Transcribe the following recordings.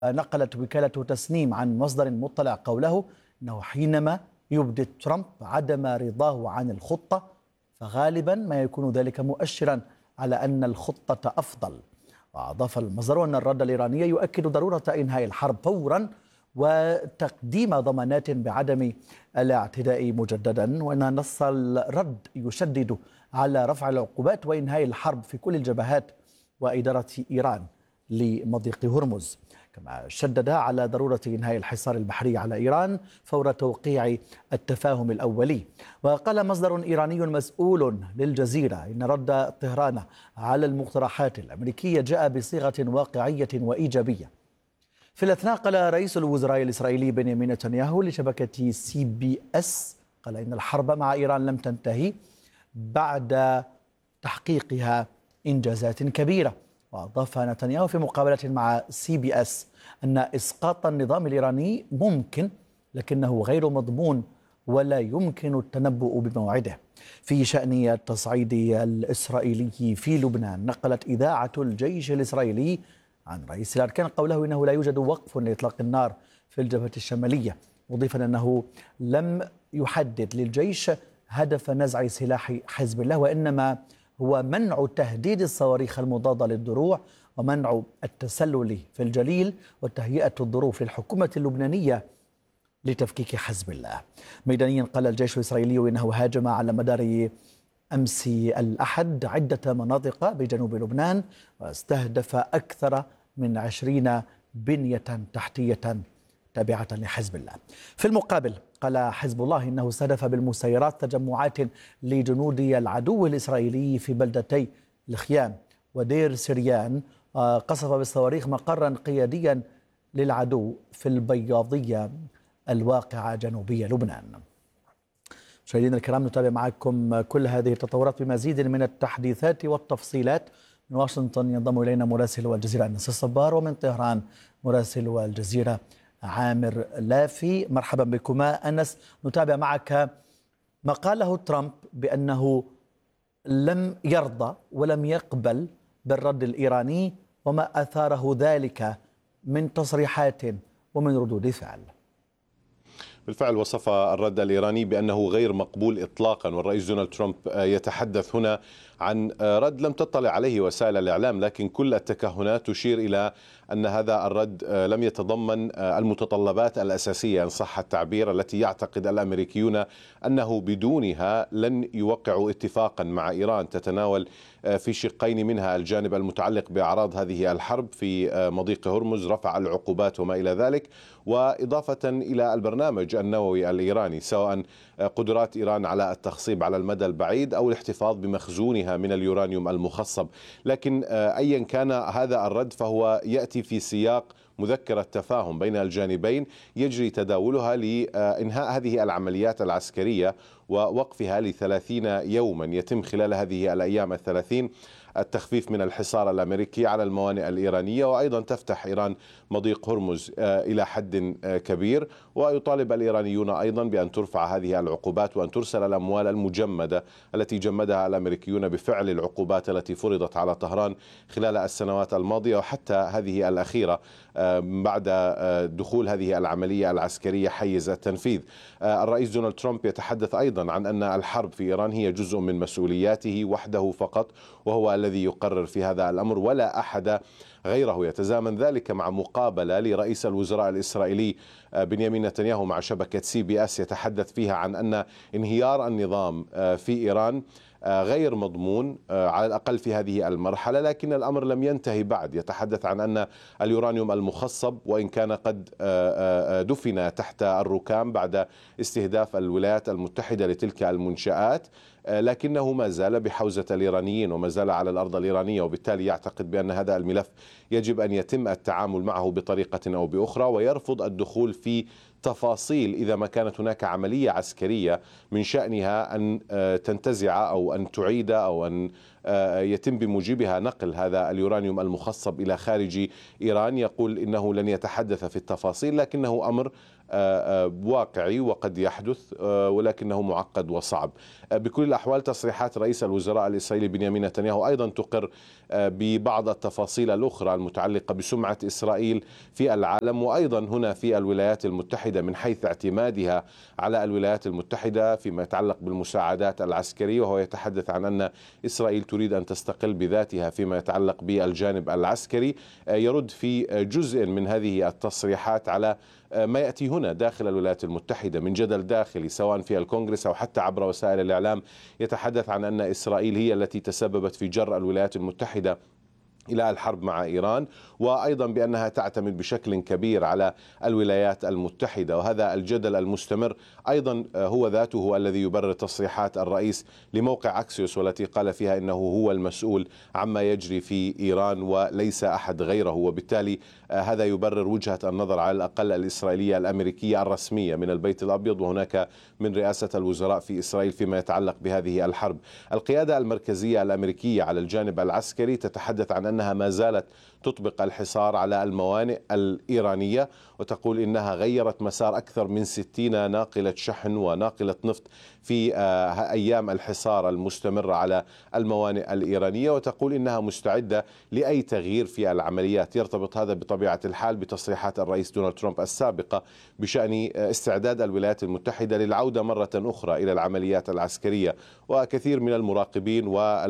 نقلت وكالة تسنيم عن مصدر مطلع قوله أنه حينما يبدي ترامب عدم رضاه عن الخطة فغالبا ما يكون ذلك مؤشرا على أن الخطة أفضل. وأضاف المصدر أن الرد الإيراني يؤكد ضرورة إنهاء الحرب فورا وتقديم ضمانات بعدم الاعتداء مجددا، وأن نص الرد يشدد على رفع العقوبات وإنهاء الحرب في كل الجبهات وإدارة إيران لمضيق هرمز. كما شدد على ضرورة إنهاء الحصار البحري على إيران فور توقيع التفاهم الأولي. وقال مصدر إيراني مسؤول للجزيرة إن رد طهران على المقترحات الأمريكية جاء بصيغة واقعية وإيجابية. في الأثناء قال رئيس الوزراء الإسرائيلي بنيامين نتنياهو لشبكة CBS قال إن الحرب مع إيران لم تنتهي بعد تحقيقها إنجازات كبيرة. وأضاف نتنياهو في مقابلة مع CBS أن إسقاط النظام الإيراني ممكن لكنه غير مضمون ولا يمكن التنبؤ بموعده. في شأن التصعيد الإسرائيلي في لبنان، نقلت إذاعة الجيش الإسرائيلي عن رئيس الأركان قوله إنه لا يوجد وقف لإطلاق النار في الجبهة الشمالية، مضيفا أنه لم يحدد للجيش هدف نزع سلاح حزب الله، وإنما هو منع تهديد الصواريخ المضادة للدروع ومنع التسلل في الجليل وتهيئة الظروف للحكومة اللبنانية لتفكيك حزب الله. ميدانيا قال الجيش الإسرائيلي إنه هاجم على مدار أمس الأحد عدة مناطق بجنوب لبنان واستهدف أكثر من 20 بنية تحتية تابعة لحزب الله. في المقابل قال حزب الله إنه استهدف بالمسيرات تجمعات لجنود العدو الإسرائيلي في بلدتي الخيام ودير سريان، قصف بالصواريخ مقرا قياديا للعدو في البياضية الواقعة جنوبية لبنان. مشاهدينا الكرام، نتابع معكم كل هذه التطورات بمزيد من التحديثات والتفصيلات. من واشنطن ينضم إلينا مراسل الجزيرة أنس الصبار، ومن طهران مراسل الجزيرة عامر لافي. مرحبا بكما. أنس، نتابع معك ما قاله ترامب بأنه لم يرضى ولم يقبل بالرد الإيراني وما أثاره ذلك من تصريحات ومن ردود فعل. بالفعل وصف الرد الإيراني بأنه غير مقبول إطلاقا، والرئيس دونالد ترامب يتحدث هنا عن رد لم تطلع عليه وسائل الإعلام، لكن كل التكهنات تشير إلى أن هذا الرد لم يتضمن المتطلبات الأساسية إن صح التعبير التي يعتقد الأمريكيون أنه بدونها لن يوقعوا اتفاقا مع إيران تتناول في شقين، منها الجانب المتعلق بأعراض هذه الحرب في مضيق هرمز، رفع العقوبات وما إلى ذلك، وإضافة إلى البرنامج النووي الإيراني، سواء قدرات إيران على التخصيب على المدى البعيد أو الاحتفاظ بمخزونها من اليورانيوم المخصب. لكن أيا كان هذا الرد فهو يأتي في سياق مذكرة تفاهم بين الجانبين يجري تداولها لإنهاء هذه العمليات العسكرية ووقفها ل30 يوما، يتم خلال هذه الأيام 30 التخفيف من الحصار الأمريكي على الموانئ الإيرانية، وأيضا تفتح إيران مضيق هرمز إلى حد كبير. ويطالب الإيرانيون أيضا بأن ترفع هذه العقوبات وأن ترسل الأموال المجمدة التي جمدها الأمريكيون بفعل العقوبات التي فرضت على طهران خلال السنوات الماضية وحتى هذه الأخيرة بعد دخول هذه العملية العسكرية حيز التنفيذ. الرئيس دونالد ترامب يتحدث أيضا عن أن الحرب في إيران هي جزء من مسؤولياته وحده فقط، وهو الذي يقرر في هذا الأمر ولا أحد غيره. يتزامن ذلك مع مقابلة لرئيس الوزراء الإسرائيلي بنيامين نتنياهو مع شبكة CBS يتحدث فيها عن أن انهيار النظام في إيران غير مضمون على الأقل في هذه المرحلة، لكن الأمر لم ينتهي بعد. يتحدث عن أن اليورانيوم المخصب وإن كان قد دفن تحت الركام بعد استهداف الولايات المتحدة لتلك المنشآت، لكنه ما زال بحوزة الإيرانيين وما زال على الأرض الإيرانية، وبالتالي يعتقد بأن هذا الملف يجب أن يتم التعامل معه بطريقة أو بأخرى، ويرفض الدخول في تفاصيل إذا ما كانت هناك عملية عسكرية من شأنها أن تنتزع أو أن تعيد أو أن يتم بموجبها نقل هذا اليورانيوم المخصب إلى خارج إيران. يقول إنه لن يتحدث في التفاصيل، لكنه أمر واقعي وقد يحدث، ولكنه معقد وصعب. بكل الأحوال تصريحات رئيس الوزراء الإسرائيلي بنيامين نتنياهو أيضا تقر ببعض التفاصيل الأخرى المتعلقة بسمعة إسرائيل في العالم، وأيضا هنا في الولايات المتحدة، من حيث اعتمادها على الولايات المتحدة فيما يتعلق بالمساعدات العسكرية. وهو يتحدث عن أن إسرائيل تريد أن تستقل بذاتها فيما يتعلق بالجانب العسكري. يرد في جزء من هذه التصريحات على ما يأتي هنا داخل الولايات المتحدة من جدل داخلي، سواء في الكونغرس أو حتى عبر وسائل الإعلام. يتحدث عن أن إسرائيل هي التي تسببت في جر الولايات المتحدة إلى الحرب مع إيران، وأيضا بأنها تعتمد بشكل كبير على الولايات المتحدة. وهذا الجدل المستمر أيضا هو ذاته الذي يبرر تصريحات الرئيس لموقع أكسيوس، والتي قال فيها إنه هو المسؤول عما يجري في إيران وليس أحد غيره. وبالتالي هذا يبرر وجهة النظر على الأقل الإسرائيلية الأمريكية الرسمية من البيت الأبيض، وهناك من رئاسة الوزراء في إسرائيل فيما يتعلق بهذه الحرب. القيادة المركزية الأمريكية على الجانب العسكري تتحدث عن أنها ما زالت تطبق الحصار على الموانئ الإيرانية، وتقول إنها غيرت مسار أكثر من 60 ناقلة شحن وناقلة نفط في أيام الحصار المستمر على الموانئ الإيرانية، وتقول إنها مستعدة لأي تغيير في العمليات. يرتبط هذا بطبيعة الحال بتصريحات الرئيس دونالد ترامب السابقة بشأن استعداد الولايات المتحدة للعودة مرة أخرى إلى العمليات العسكرية. وكثير من المراقبين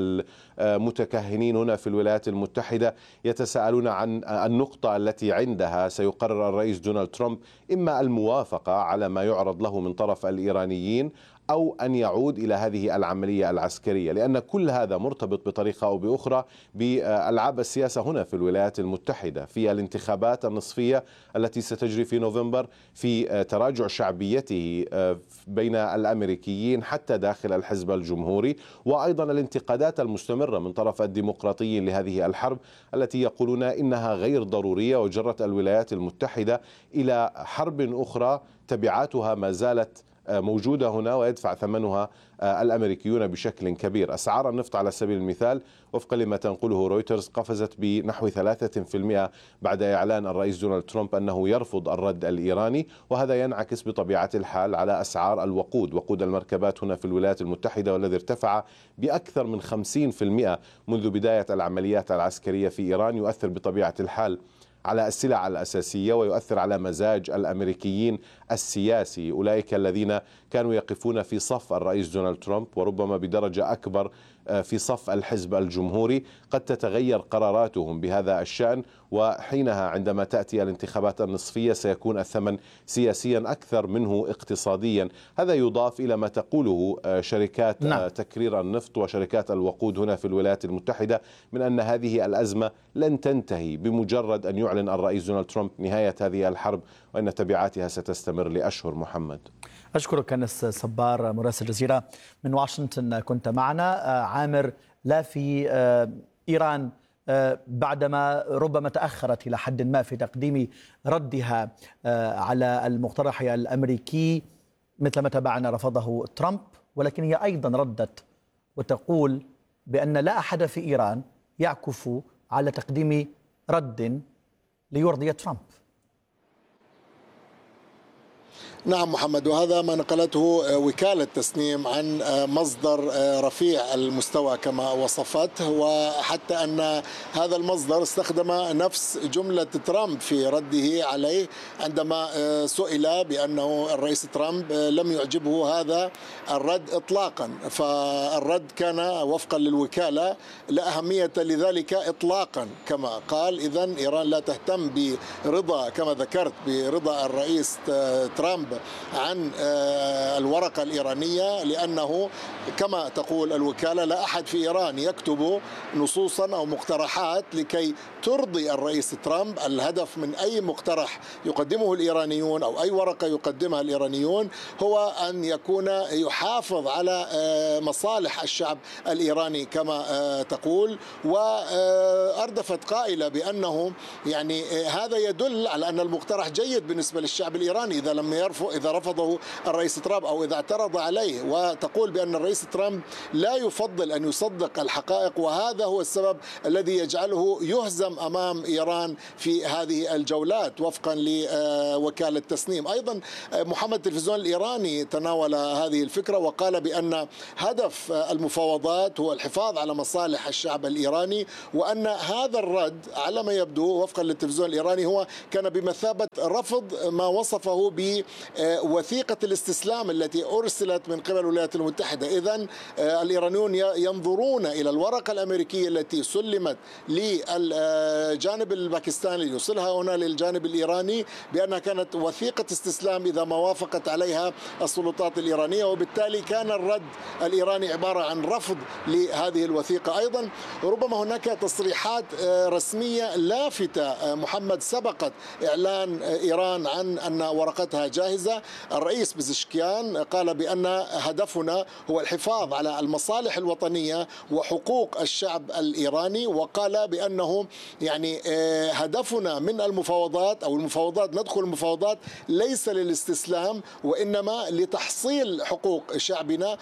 والمتكهنين هنا في الولايات المتحدة يتساءلون عن النقطة التي عندها سيقرر الرئيس دونالد ترامب إما الموافقة على ما يعرض له من طرف الإيرانيين أو أن يعود إلى هذه العملية العسكرية، لأن كل هذا مرتبط بطريقة أو بأخرى بألعاب السياسة هنا في الولايات المتحدة، في الانتخابات النصفية التي ستجري في نوفمبر، في تراجع شعبيته بين الأمريكيين حتى داخل الحزب الجمهوري، وأيضا الانتقادات المستمرة من طرف الديمقراطيين لهذه الحرب التي يقولون إنها غير ضرورية وجرت الولايات المتحدة إلى حرب أخرى تبعاتها ما زالت موجودة هنا ويدفع ثمنها الأمريكيون بشكل كبير. أسعار النفط على سبيل المثال وفقا لما تنقله رويترز قفزت بنحو 3% بعد إعلان الرئيس دونالد ترامب أنه يرفض الرد الإيراني، وهذا ينعكس بطبيعة الحال على أسعار الوقود، وقود المركبات هنا في الولايات المتحدة، والذي ارتفع بأكثر من 50% منذ بداية العمليات العسكرية في إيران. يؤثر بطبيعة الحال على السلع الأساسية ويؤثر على مزاج الأمريكيين السياسي، أولئك الذين كانوا يقفون في صف الرئيس دونالد ترامب وربما بدرجة أكبر في صف الحزب الجمهوري. قد تتغير قراراتهم بهذا الشأن، وحينها عندما تأتي الانتخابات النصفية سيكون الثمن سياسيا أكثر منه اقتصاديا. هذا يضاف إلى ما تقوله شركات تكرير النفط وشركات الوقود هنا في الولايات المتحدة من أن هذه الأزمة لن تنتهي بمجرد أن يعلن الرئيس دونالد ترامب نهاية هذه الحرب، وأن تبعاتها ستستمر لأشهر. محمد، أشكرك أنس صبار مراسل الجزيرة من واشنطن كنت معنا. عامر، لا في إيران بعدما ربما تأخرت إلى حد ما في تقديم ردها على المقترح الأمريكي مثل ما تابعنا رفضه ترامب، ولكن هي أيضا ردت وتقول بأن لا أحد في إيران يعكف على تقديم رد ليرضي ترامب. نعم محمد، وهذا ما نقلته وكالة تسنيم عن مصدر رفيع المستوى كما وصفته، وحتى أن هذا المصدر استخدم نفس جملة ترامب في رده عليه عندما سئل بأنه الرئيس ترامب لم يعجبه هذا الرد إطلاقا. فالرد كان وفقا للوكالة لا أهمية لذلك إطلاقا كما قال. إذن إيران لا تهتم برضا كما ذكرت برضا الرئيس ترامب عن الورقة الإيرانية، لأنه كما تقول الوكالة لا أحد في إيران يكتب نصوصا أو مقترحات لكي ترضي الرئيس ترامب. الهدف من أي مقترح يقدمه الإيرانيون أو أي ورقة يقدمها الإيرانيون هو أن يكون يحافظ على مصالح الشعب الإيراني كما تقول. وأردفت قائلة بأنه يعني هذا يدل على أن المقترح جيد بالنسبة للشعب الإيراني إذا لم يرفض إذا رفضه الرئيس ترامب أو إذا اعترض عليه، وتقول بأن الرئيس ترامب لا يفضل أن يصدق الحقائق، وهذا هو السبب الذي يجعله يهزم أمام إيران في هذه الجولات وفقا لوكالة تسنيم. أيضا محمد التلفزيون الإيراني تناول هذه الفكرة وقال بأن هدف المفاوضات هو الحفاظ على مصالح الشعب الإيراني، وأن هذا الرد على ما يبدو وفقا للتلفزيون الإيراني هو كان بمثابة رفض ما وصفه بوثيقة الاستسلام التي أرسلت من قبل الولايات المتحدة. إذن الإيرانيون ينظرون إلى الورقة الأمريكية التي سلمت للجانب الباكستاني ليوصلها هنا للجانب الإيراني بأنها كانت وثيقة استسلام إذا ما وافقت عليها السلطات الإيرانية، وبالتالي كان الرد الإيراني عبارة عن رفض لهذه الوثيقة. أيضا ربما هناك تصريحات رسمية لافتة محمد سبقت إعلان إيران عن أن ورقتها جاهزة. الرئيس بزشكيان قال بأن هدفنا هو الحفاظ على المصالح الوطنية وحقوق الشعب الإيراني، وقال بأنه يعني هدفنا من المفاوضات أو المفاوضات ندخل المفاوضات ليس للاستسلام وإنما لتحصيل حقوق شعبنا،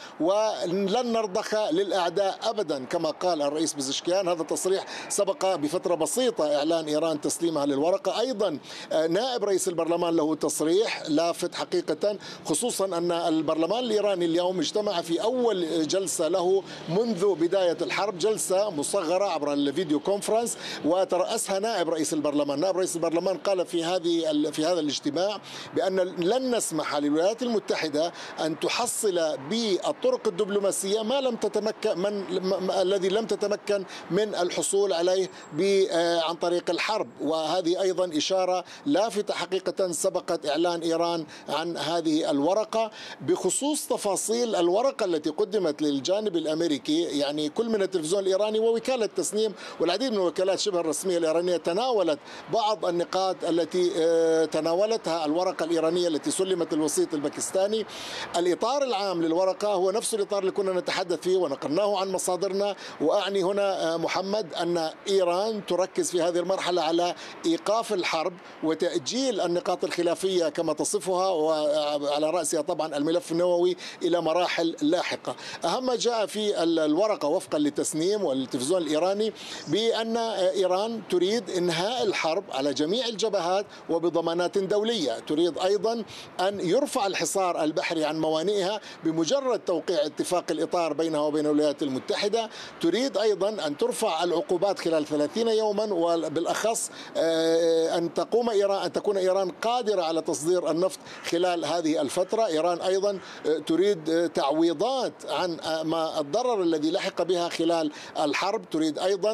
ولن نرضخ للأعداء أبدا كما قال الرئيس بزشكيان. هذا تصريح سبق بفترة بسيطة إعلان إيران تسليمها للورقة. أيضا نائب رئيس البرلمان له تصريح لافت حقيقة، خصوصا أن البرلمان الإيراني اليوم اجتمع في أول جلسة له منذ بداية الحرب، جلسة مصغرة عبر الفيديو كونفرنس، وترأسها نائب رئيس البرلمان. نائب رئيس البرلمان قال في هذا الاجتماع بأن لن نسمح للولايات المتحدة أن تحصل بالطرق الدبلوماسية ما لم تتمكن الذي لم تتمكن من الحصول عليه عن طريق الحرب. وهذه أيضا إشارة لافتة حقيقة سبقت إعلان إيران عن هذه الورقة. بخصوص تفاصيل الورقة التي قدمت للجانب الأمريكي، يعني كل من التلفزيون الإيراني ووكالة تسنيم والعديد من الوكالات شبه الرسمية الإيرانية تناولت بعض النقاط التي تناولتها الورقة الإيرانية التي سلمت الوسيط الباكستاني. الإطار العام للورقة هو نفس الإطار اللي كنا نتحدث فيه ونقلناه عن مصادرنا، وأعني هنا محمد أن إيران تركز في هذه المرحلة على إيقاف الحرب وتأجيل النقاط الخلافية كما تصفها، وعلى رأسها طبعا الملف النووي إلى مراحل لاحقة. أهم ما جاء في الورقة وفقا لتسنيم والتلفزيون الإيراني بأن إيران تريد إنهاء الحرب على جميع الجبهات وبضمانات دولية، تريد أيضا أن يرفع الحصار البحري عن موانئها بمجرد توقيع اتفاق الإطار بينها وبين الولايات المتحدة، تريد أيضا أن ترفع العقوبات خلال 30 يوما، وبالأخص أن تكون إيران قادرة على تصدير النفط خلال هذه الفترة. إيران أيضا تريد تعويضات عن ما الضرر الذي لحق بها خلال الحرب، تريد أيضا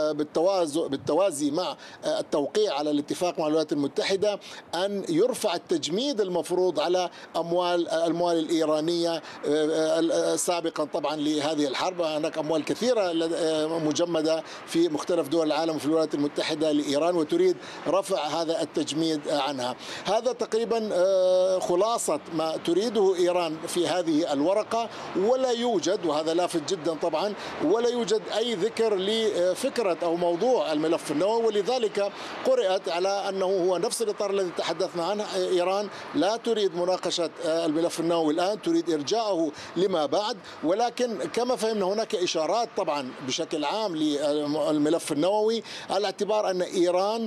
بالتوازي مع التوقيع على الاتفاق مع الولايات المتحدة أن يرفع التجميد المفروض على الأموال الإيرانية سابقا طبعا لهذه الحرب. هناك أموال كثيرة مجمدة في مختلف دول العالم وفي الولايات المتحدة لإيران، وتريد رفع هذا التجميد عنها. هذا تقريبا خلاصة ما تريده إيران في هذه الورقة، ولا يوجد، وهذا لافت جدا طبعا، ولا يوجد أي ذكر لفكرة أو موضوع الملف النووي، ولذلك قرأت على أنه هو نفس الإطار الذي تحدثنا عنه. إيران لا تريد مناقشة الملف النووي الآن، تريد إرجاعه لما بعد، ولكن كما فهمنا هناك إشارات طبعا بشكل عام للملف النووي على اعتبار أن إيران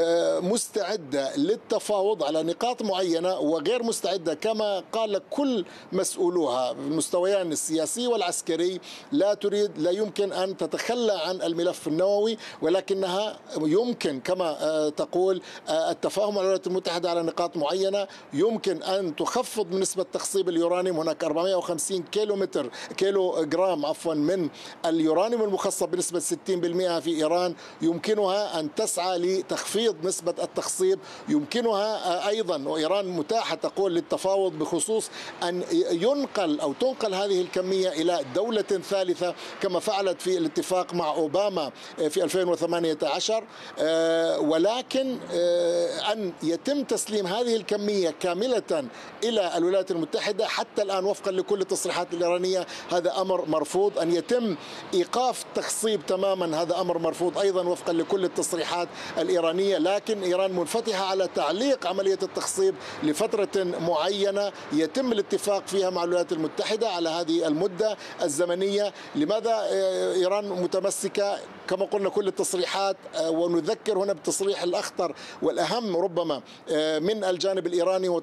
مستعدة للتفاوض على نقاط معينة وغير مستعدة كما قال كل مسؤولوها في المستويين السياسي والعسكري. لا يمكن أن تتخلى عن الملف النووي، ولكنها يمكن كما تقول التفاهم مع الولايات المتحدة على نقاط معينة، يمكن أن تخفض من نسبة تخصيب اليورانيوم. هناك 450 كيلو جرام من اليورانيوم المخصب بنسبة 60% في إيران، يمكنها أن تسعى لتخفيض نسبة التخصيب. يمكنها أيضا، وإيران متاحة تقول للتفاوض بخصوص أن تنقل هذه الكمية إلى دولة ثالثة كما فعلت في الاتفاق مع أوباما في 2018، ولكن أن يتم تسليم هذه الكمية كاملة إلى الولايات المتحدة حتى الآن وفقا لكل التصريحات الإيرانية هذا أمر مرفوض. أن يتم إيقاف التخصيب تماما هذا أمر مرفوض أيضا وفقا لكل التصريحات الإيرانية، لكن إيران منفتحة على تعليق عملية التخصيب لفترة لفترة معينة يتم الاتفاق فيها مع الولايات المتحدة على هذه المدة الزمنية. لماذا إيران متمسكة؟ كما قلنا كل التصريحات، ونذكر هنا بالتصريح الأخطر والأهم ربما من الجانب الإيراني